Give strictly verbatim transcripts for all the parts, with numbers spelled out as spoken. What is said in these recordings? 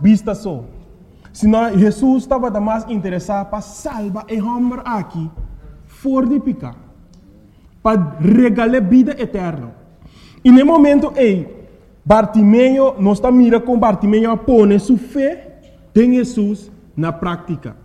vista só. Senão Jesus estava mais interessado para salvar o homem aqui, fora de pecar, para regalar vida eterna. E no momento, ei, Bartimeu, nós estamos mirando com Bartimeu a pôr sua fé em Jesus na prática.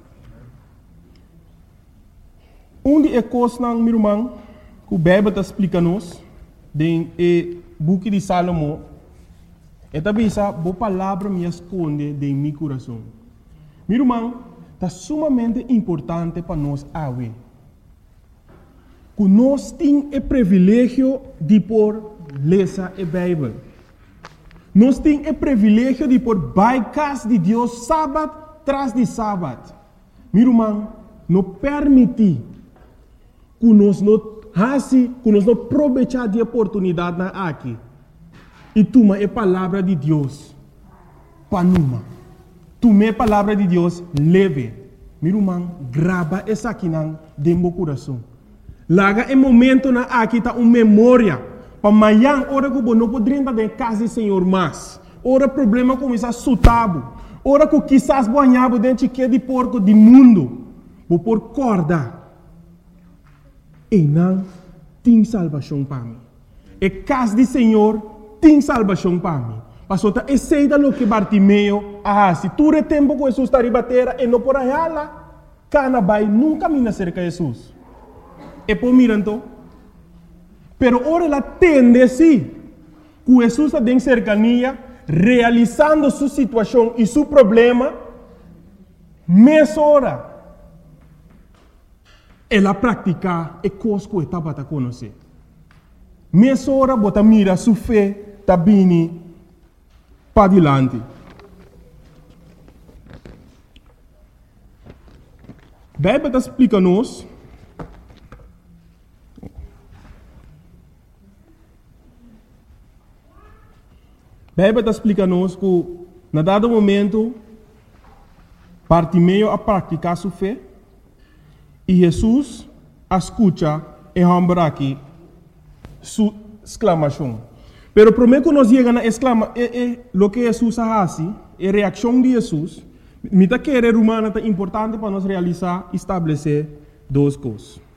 Um de coisas, meu irmão, que o Bíblia está explicando-nos, no book de Salomão, é também essa boa palavra me esconde em meu coração. Meu irmão, está sumamente importante para nós hoje. Que nós temos o privilégio de por ler a Bíblia. Nós temos o privilégio de por baicas de Deus sábado tras de sábado. Meu irmão, não permite que nós não assim, que nós não aproveitar de oportunidade na aqui e toma a palavra de Deus para numa. Toma a palavra de Deus leve. Meu irmão, grava essa aqui dentro do coração. Laga em momento na aqui tá uma memória para amanhã, hora que não poderia estar em casa do Senhor mais. Hora problema começa a sutabo. Hora que quizás banhava dentro de porco do mundo. Vou por corda. E não tem salvação para mim. E casa do Senhor tem salvação para mim. Pastor, é seida lo que Bartimeu, ah, se tu é tempo que Jesus está ribatera e não por aí lá, cana vai nunca me cerca de Jesus. E por miranto, pero ora ela tende sim, que Jesus está em cercania, realizando sua situação e seu problema, meia hora. Ela pratica e coisa que estava a conhecer. Meia hora, bota mira sua fé, está vindo para adiante. A Bíblia explica-nos a Bíblia explica-nos que, na dado momento, Bartimeu a praticar sua fé e Jesus escuta e homem aqui sua exclamação. Pero primeiro que nós chegamos na exclama, é, é, o que Jesus faz, é a reação de Jesus. Me está querendo humana é importante para nós realizar, estabelecer duas coisas.